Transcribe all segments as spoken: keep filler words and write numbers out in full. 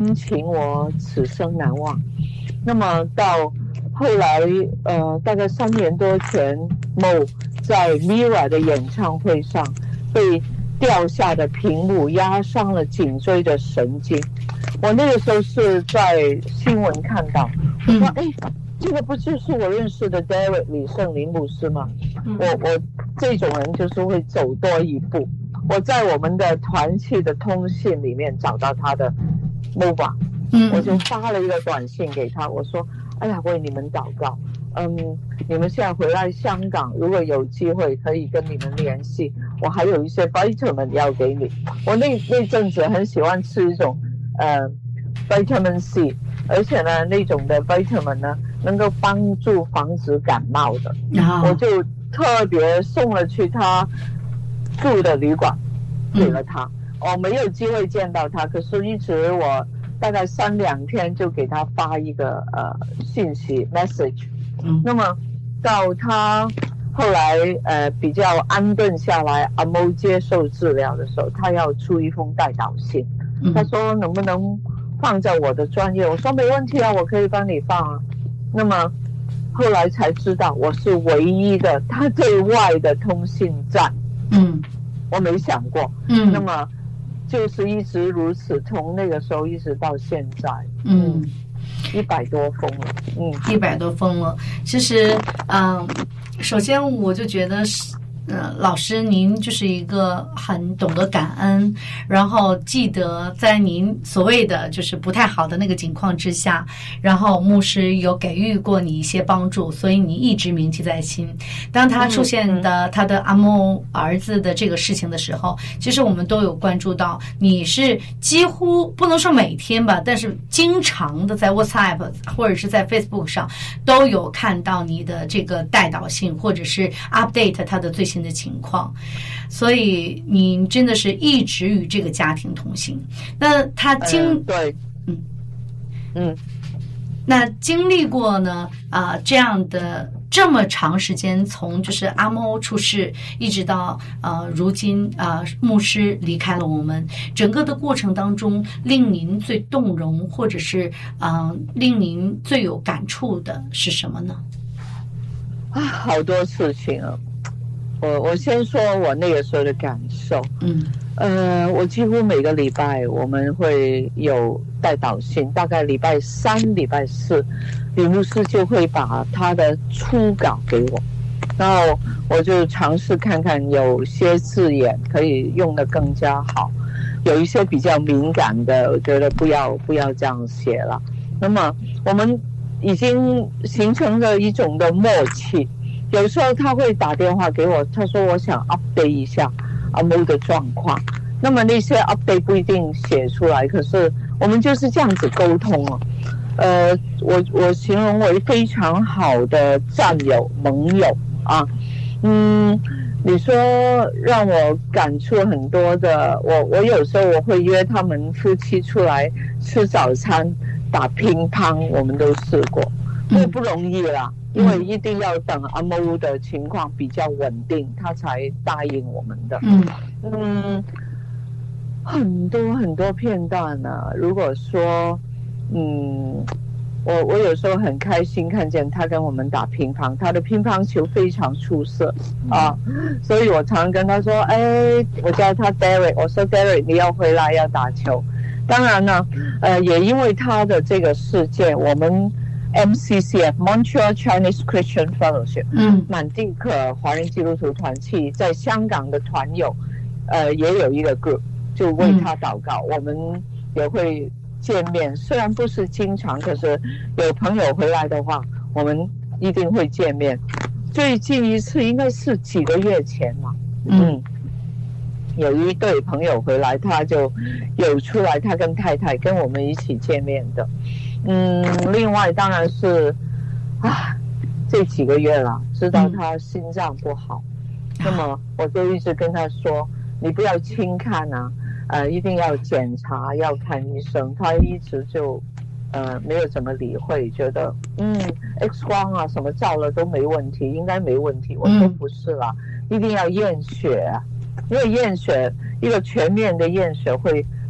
恩情我此生难忘。那么到后来，呃，大概三年多前 ，Mo 在 Mira 的演唱会上被掉下的屏幕压伤了颈椎的神经。我那个时候是在新闻看到，我说：“哎、嗯，这个不就是我认识的 Derek 李圣林牧师吗？”嗯、我我这种人就是会走多一步。我在我们的团契的通信里面找到他的 mobile， 嗯，我就发了一个短信给他，我说：“哎呀，为你们祷告，嗯，你们现在回来香港，如果有机会可以跟你们联系，我还有一些 vitamin 要给你。我那那阵子很喜欢吃一种呃 vitamin C， 而且呢，那种的 vitamin 呢能够帮助防止感冒的，哦、我就特别送了去他住的旅馆给了他。我、嗯哦、没有机会见到他，可是一直我大概三两天就给他发一个呃信息 message。嗯，那么到他后来呃比较安顿下来，阿某接受治疗的时候，他要出一封代祷信，嗯、他说能不能放在我的专业？我说没问题啊，我可以帮你放啊。那么后来才知道我是唯一的他对外的通信站。嗯，我没想过。嗯，那么就是一直如此，从那个时候一直到现在。嗯。一百多封了，嗯， 一百多封了。其实，嗯、呃，首先我就觉得是，呃，老师您就是一个很懂得感恩，然后记得在您所谓的就是不太好的那个情况之下，然后牧师有给予过你一些帮助，所以你一直铭记在心。当他出现的、嗯、他的阿莫儿子的这个事情的时候，其实我们都有关注到，你是几乎不能说每天吧，但是经常的在 WhatsApp 或者是在 Facebook 上都有看到你的这个代祷信，或者是 update 他的最新的情况，所以你真的是一直与这个家庭同行。那他经、 呃、对，嗯嗯， 那经历过呢啊、呃、这样的这么长时间，从就是阿猫出世一直到呃如今啊、呃、牧师离开了我们，整个的过程当中，令您最动容或者是啊、呃、令您最有感触的是什么呢？ 啊，好多事情啊。我我先说我那个时候的感受。嗯，呃，我几乎每个礼拜我们会有代祷信，大概礼拜三、礼拜四，李牧师就会把他的初稿给我，然后我就尝试看看有些字眼可以用得更加好，有一些比较敏感的，我觉得不要不要这样写了。那么我们已经形成了一种的默契。有时候他会打电话给我，他说我想 update 一下阿某的状况。那么那些 update 不一定写出来，可是我们就是这样子沟通了。呃，我我形容为非常好的战友盟友啊。嗯，你说让我感触很多的，我我有时候我会约他们夫妻出来吃早餐、打乒乓，我们都试过，不不容易啦。因为一定要等阿某的情况比较稳定，他才答应我们的。嗯嗯，很多很多片段呢、啊。如果说，嗯，我我有时候很开心看见他跟我们打乒乓，他的乒乓球非常出色啊，所以我常常跟他说，哎，我叫他 Derek， 我说 Derek 你要回来要打球。当然呢，呃，也因为他的这个事件，我们。M C C F Montreal Chinese Christian Fellowship， 嗯，满地可华人基督徒团契在香港的团友，呃，也有一个 group， 就为他祷告。嗯、我们也会见面，虽然不是经常，可是有朋友回来的话，我们一定会见面。最近一次应该是几个月前嘛，嗯。嗯有一对朋友回来，他就有出来，他跟太太跟我们一起见面的。嗯，另外当然是啊，这几个月了，知道他心脏不好，嗯、那么我就一直跟他说，你不要轻看啊，呃，一定要检查，要看医生。他一直就呃没有怎么理会，觉得嗯 X 光啊什么照了都没问题，应该没问题。我说不是啦，嗯、一定要验血。因为验血一个全面的验血会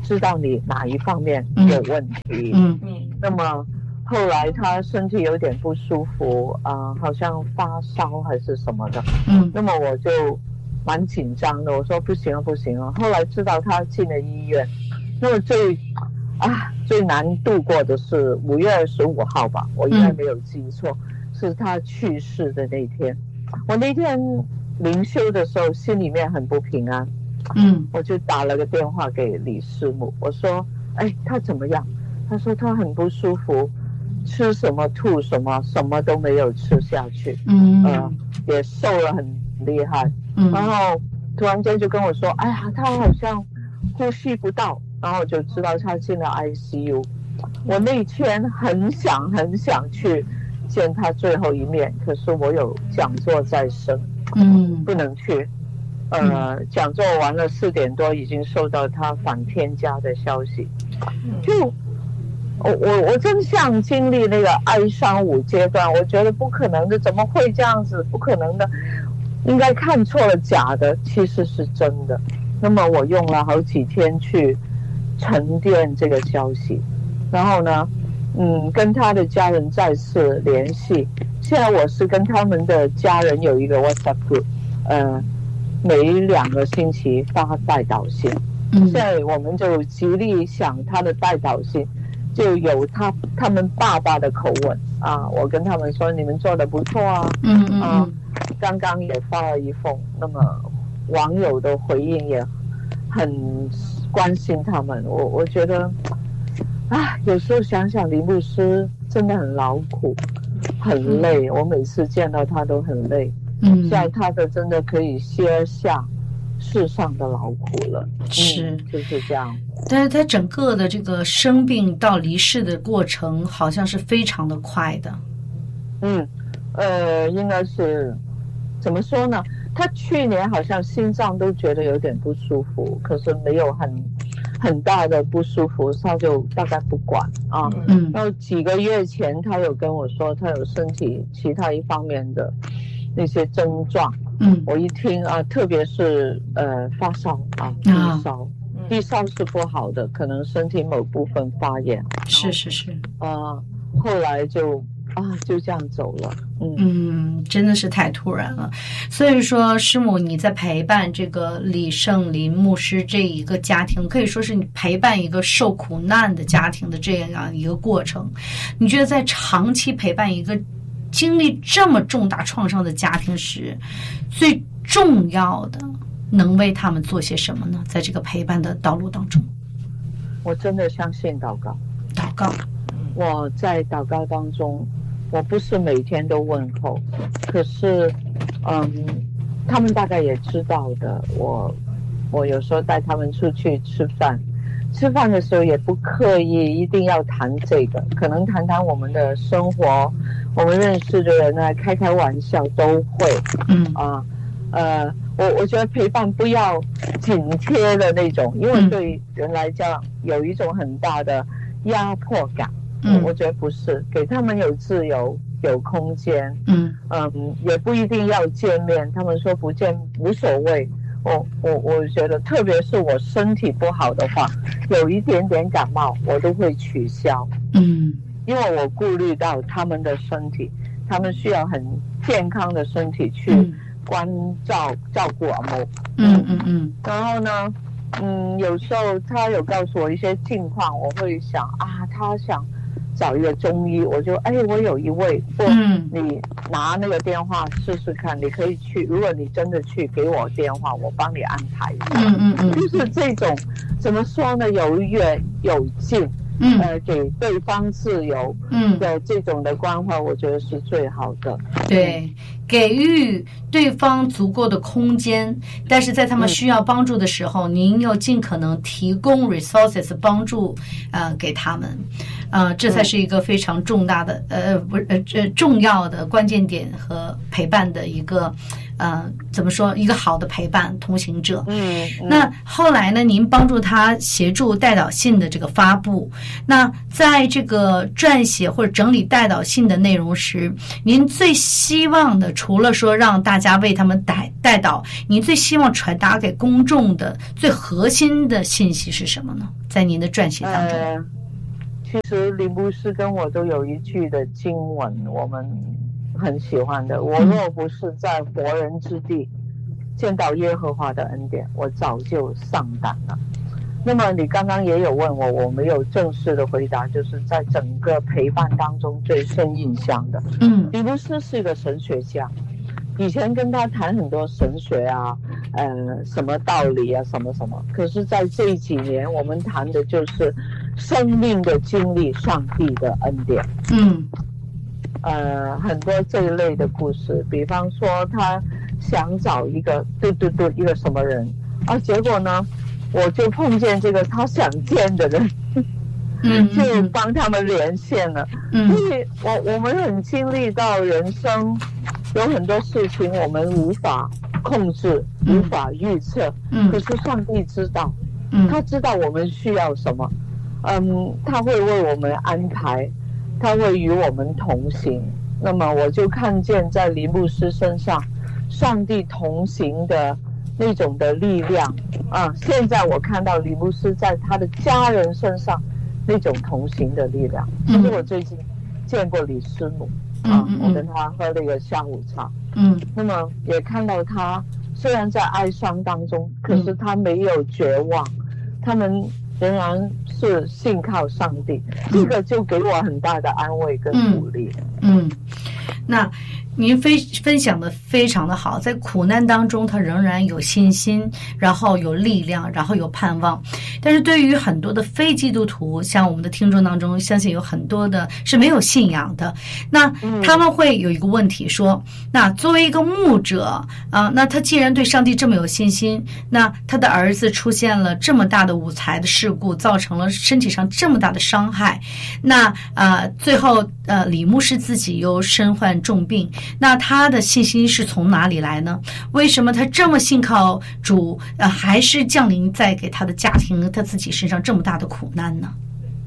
知道你哪一方面有问题。 嗯嗯，那么后来他身体有点不舒服啊、呃，好像发烧还是什么的。 嗯， 那么我就蛮紧张的，我说不行啊不行啊。后来知道他进了医院，那么最啊最难度过的是五月二十五号吧，我应该没有记错，嗯、是他去世的那天。我那天灵修的时候，心里面很不平安。 嗯， 我就打了个电话给李师母，我说：“哎，他怎么样？”他说他很不舒服，吃什么吐什么，什么都没有吃下去。 嗯， 呃，也瘦了很厉害。 嗯， 然后突然间就跟我说：“哎呀，他好像呼吸不到。”然后我就知道他进了 I C U。我那天很想很想去见他最后一面，可是我有讲座在身， 嗯， 不能去。呃，讲座完了四点多，已经收到他返天家的消息。就我我我真像经历那个哀伤五阶段，我觉得不可能的，怎么会这样子？不可能的，应该看错了假的，其实是真的。那么我用了好几天去沉淀这个消息，然后呢，嗯，跟他的家人再次联系。现在我是跟他们的家人有一个 WhatsApp group， 呃。每两个星期发代祷信，现在我们就极力想他的代祷信就有他他们爸爸的口吻啊，我跟他们说你们做得不错啊， 嗯嗯啊，刚刚也发了一封，那么网友的回应也很关心他们，我我觉得啊，有时候想想林牧师真的很劳苦，很累，我每次见到他都很累。嗯，现在他的真的可以卸下世上的劳苦了， 是、 嗯、就是这样。 但是他整个的这个生病到离世的过程，好像是非常的快的。 嗯，呃，应该是怎么说呢？他去年好像心脏都觉得有点不舒服，可是没有很很大的不舒服，他就大概不管啊。嗯，然后几个月前他有跟我说，他有身体其他一方面的那些症状，嗯，我一听啊，特别是呃发烧啊，低烧，低烧是不好的，可能身体某部分发炎， 是是是， 啊，后来就啊就这样走了，嗯嗯，真的是太突然了。所以说，师母你在陪伴这个李圣林牧师这一个家庭，可以说是你陪伴一个受苦难的家庭的这样一个过程。你觉得在长期陪伴一个经历这么重大创伤的家庭时，最重要的能为他们做些什么呢？在这个陪伴的道路当中， 我真的相信祷告。 祷告， 我在祷告当中，我不是每天都问候，可是，嗯，他们大概也知道的。我，我有时候带他们出去吃饭。吃饭的时候也不刻意一定要谈这个，可能谈谈我们的生活，我们认识的人呢，开开玩笑都会。嗯啊，呃，我我觉得陪伴不要紧贴的那种，因为对人来讲有一种很大的压迫感。嗯，我觉得不是，给他们有自由，有空间。嗯嗯，也不一定要见面，他们说不见无所谓。我我我觉得，特别是我身体不好的话，有一点点感冒，我都会取消。嗯，因为我顾虑到他们的身体，他们需要很健康的身体去关照照顾我们。嗯嗯嗯。然后呢，嗯，有时候他有告诉我一些近况，我会想啊，他想找一个中医，我就哎，我有一位，或你拿那个电话试试看，你可以去。如果你真的去，给我电话，我帮你安排一下。嗯嗯嗯，就是这种怎么说呢？有远有近，嗯，呃，给对方自由，嗯的这种的关怀，我觉得是最好的。 对，给予对方足够的空间，但是在他们需要帮助的时候，嗯、您又尽可能提供 resources 帮助，呃，给他们。呃，这才是一个非常重大的呃不呃呃重要的关键点和陪伴的一个呃，怎么说一个好的陪伴同行者。 嗯，嗯那后来呢，您帮助他协助代祷信的这个发布。那在这个撰写或者整理代祷信的内容时，您最希望的，除了说让大家为他们代代祷，您最希望传达给公众的最核心的信息是什么呢？在您的撰写当中。 呃其实林牧师跟我都有一句的经文，我们很喜欢的：我若不是在活人之地见到耶和华的恩典，我早就丧胆了。那么你刚刚也有问我，我没有正式的回答，就是在整个陪伴当中最深印象的。 嗯， 林牧师是一个神学家，以前跟他谈很多神学啊，呃，什么道理啊，什么什么。可是，在这几年，我们谈的就是生命的经历，上帝的恩典。 嗯， 呃，很多这一类的故事，比方说他想找一个，对对对，一个什么人啊，结果呢，我就碰见这个他想见的人。 嗯， 就帮他们连线了。 嗯， 所以我我们很经历到人生有很多事情我们无法控制， 嗯、 无法预测。 嗯， 可是上帝知道， 嗯， 他知道我们需要什么，嗯，他会为我们安排，他会与我们同行。那么我就看见在林牧师身上，上帝同行的那种的力量啊！现在我看到林牧师在他的家人身上那种同行的力量。其实我最近见过李师母啊，我跟他喝了一个下午茶。 嗯， 那么也看到他虽然在哀伤当中，可是他没有绝望，他们仍然是信靠上帝，这个就给我很大的安慰跟鼓励。 嗯，那您分分享的非常的好，在苦难当中他仍然有信心，然后有力量，然后有盼望。但是对于很多的非基督徒，像我们的听众当中，相信有很多的是没有信仰的，那他们会有一个问题说，那作为一个牧者啊、呃，那他既然对上帝这么有信心，那他的儿子出现了这么大的五财的事故，造成了身体上这么大的伤害，那呃最后呃李牧师自己又身患重病，那他的信心是从哪里来呢？为什么他这么信靠主，呃，还是降临在给他的家庭、他自己身上这么大的苦难呢？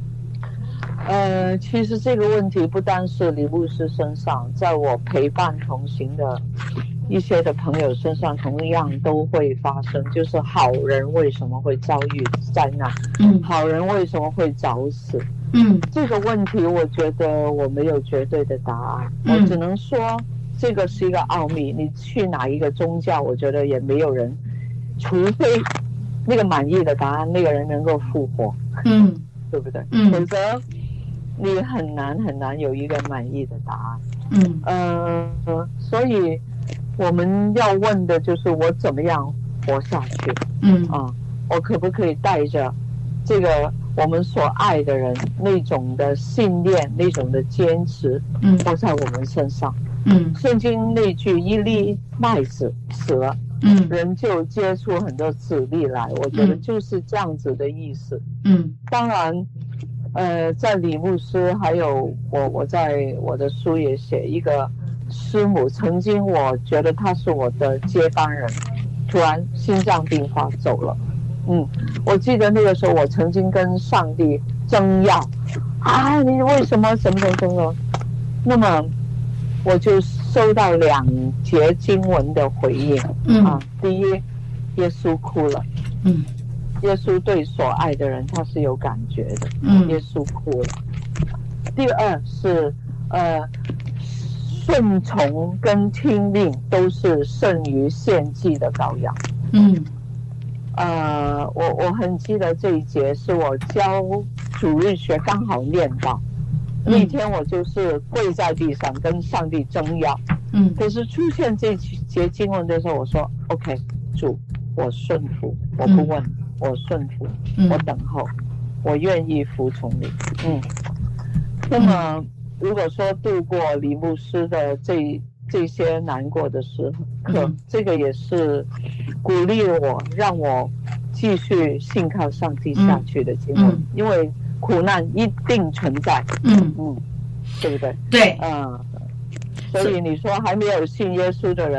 呃，其实这个问题不单是李牧师身上，在我陪伴同行的一些的朋友身上，同样都会发生。就是好人为什么会遭遇灾难？嗯，好人为什么会早死？嗯，这个问题我觉得我没有绝对的答案，嗯、我只能说这个是一个奥秘。你去哪一个宗教，我觉得也没有人，除非那个满意的答案，那个人能够复活，嗯，对不对？嗯，否则你很难很难有一个满意的答案。嗯，呃，所以我们要问的就是我怎么样活下去？嗯啊，我可不可以带着这个我们所爱的人那种的信念，那种的坚持，嗯，活在我们身上。嗯，圣经那句一粒麦子死了，嗯，人就结出很多子粒来，我觉得就是这样子的意思。嗯，当然，呃，在李牧师还有我，我在我的书也写一个师母，曾经我觉得她是我的接班人，突然心脏病发走了。嗯，我记得那个时候我曾经跟上帝争要啊，你为什么什么什么什么？那么我就收到两节经文的回应。嗯啊，第一，耶稣哭了。嗯，耶稣对所爱的人他是有感觉的。嗯，耶稣哭了。第二是呃，顺从跟听命都是胜于献祭的羔羊。嗯。呃，我我很记得这一节是我教主日学刚好念到，嗯、那天我就是跪在地上跟上帝争要，嗯，可是出现这节经文的时候，我说 OK， 主，我顺服，我不问，嗯、我顺服，嗯、我等候，我愿意服从你，嗯。那么如果说度过李牧师的这这些难过的时刻，嗯、这个也是鼓励我，让我继续信靠上帝下去的经文，嗯、因为苦难一定存在，嗯嗯，对不对？ 对， 嗯，所以你说还没有信耶稣的人，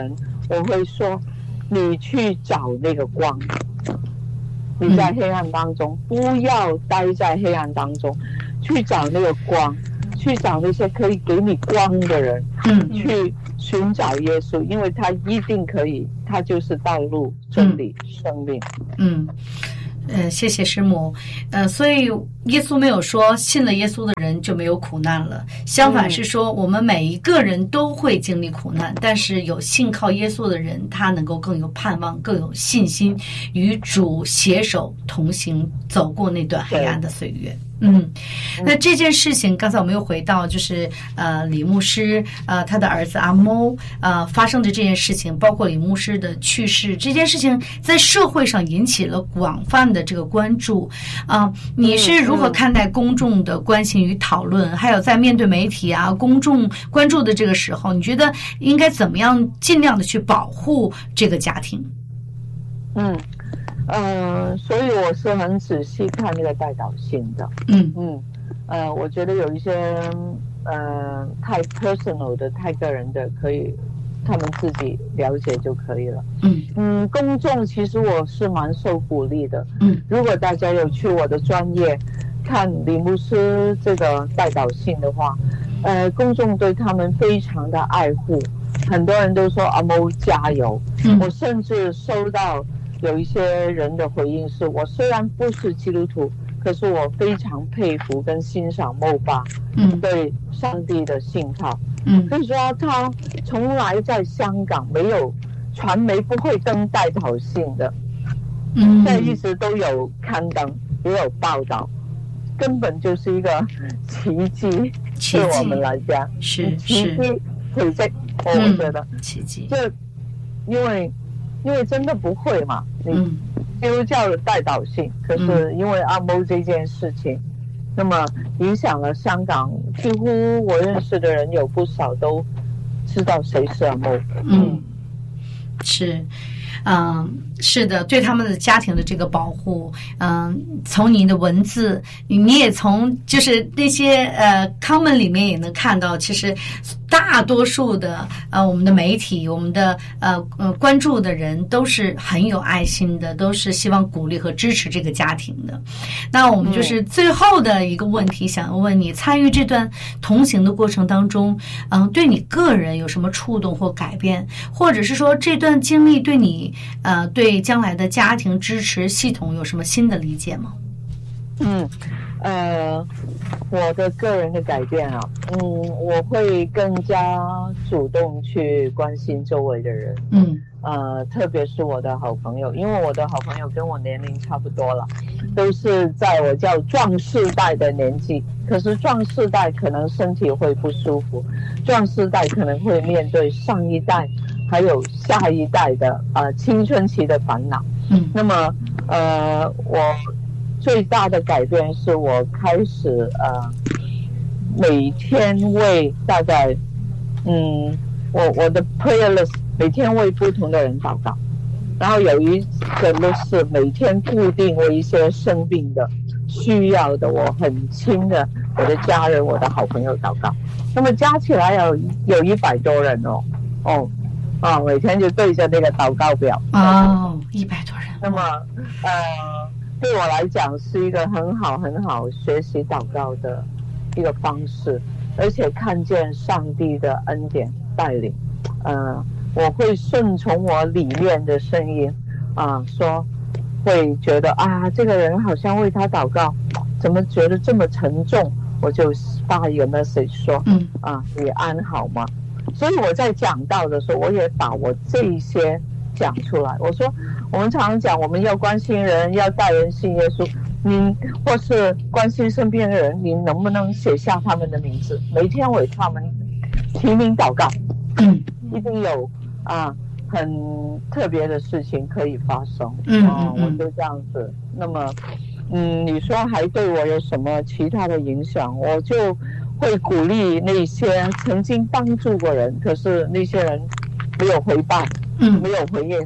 我会说，你去找那个光。你在黑暗当中，不要待在黑暗当中，去找那个光，去找那些可以给你光的人，嗯，去寻找耶稣，因为他一定可以，他就是道路、真理、嗯、生命。 嗯。呃，谢谢师母。呃，所以耶稣没有说信了耶稣的人就没有苦难了，相反是说我们每一个人都会经历苦难，但是有信靠耶稣的人，他能够更有盼望，更有信心，与主携手同行，走过那段黑暗的岁月。嗯，那这件事情刚才我们又回到就是呃李牧师呃他的儿子阿某呃发生的这件事情，包括李牧师的去世，这件事情在社会上引起了广泛的这个关注啊、呃，你是如何看待公众的关心与讨论？还有在面对媒体啊公众关注的这个时候，你觉得应该怎么样尽量的去保护这个家庭？ 嗯。呃，所以我是很仔细看那个代祷信的。 嗯嗯，呃，我觉得有一些呃太 personal 的、太个人的，可以他们自己了解就可以了。 嗯嗯，公众其实我是蛮受鼓励的。 嗯， 如果大家有去我的专业看李牧师这个代祷信的话，呃，公众对他们非常的爱护，很多人都说阿某加油。 嗯， 我甚至收到有一些人的回应是，我虽然不是基督徒，可是我非常佩服跟欣赏某爸对上帝的信靠。 嗯， 所以说他从来在香港没有传媒不会登代祷信的， 嗯， 现在一直都有刊登，也有报道，根本就是一个奇迹，对我们来讲是奇迹，奇迹，我觉得、 嗯、奇迹， 就因为。因为真的不会嘛，你基督教的代祷信，可是因为阿某这件事情，嗯、那么影响了香港，几乎我认识的人有不少都知道谁是阿某。 嗯，是。嗯，是的，对他们的家庭的这个保护，嗯，从你的文字，你也从就是那些呃 comment 里面也能看到，其实大多数的呃我们的媒体，我们的呃呃关注的人都是很有爱心的，都是希望鼓励和支持这个家庭的。那我们就是最后的一个问题，嗯、想问你，参与这段同行的过程当中，嗯，对你个人有什么触动或改变，或者是说这段经历对你呃，对将来的家庭支持系统有什么新的理解吗？ 嗯，呃，我的个人的改变啊，嗯，我会更加主动去关心周围的人， 嗯， 呃，特别是我的好朋友，因为我的好朋友跟我年龄差不多了，都是在我叫壮世代的年纪，可是壮世代可能身体会不舒服，壮世代可能会面对上一代还有下一代的呃青春期的烦恼。 嗯， 那么呃我最大的改变是我开始呃每天为大概嗯我我的 prayer list 每天为不同的人祷告，然后有一个 list 是每天固定为一些生病的需要的我很亲的我的家人我的好朋友祷告，那么加起来有有一百多人哦哦啊，每天就对着那个祷告表哦，一百多人。 那么，呃，对我来讲是一个很好很好学习祷告的一个方式，而且看见上帝的恩典带领，呃，我会顺从我里面的声音啊，说会觉得啊，这个人好像为他祷告，怎么觉得这么沉重？我就发一个 message 说， 嗯啊，你安好吗？所以我在讲道的时候，我也把我这一些讲出来。我说，我们常常讲我们要关心人，要带人信耶稣。您或是关心身边的人，您能不能写下他们的名字，每天为他们提名祷告？ 嗯， 一定有啊，很特别的事情可以发生。 嗯啊， 嗯， 我就这样子。那么，嗯，你说还对我有什么其他的影响？我就会鼓励那些曾经帮助过人，可是那些人没有回报， 嗯， 没有回应，